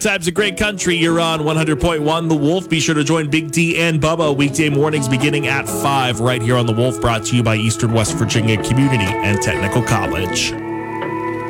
Times of Great Country, you're on 100.1 The Wolf. Be sure to join Big D and Bubba weekday mornings beginning at 5 right here on The Wolf, brought to you by Eastern West Virginia Community and Technical College.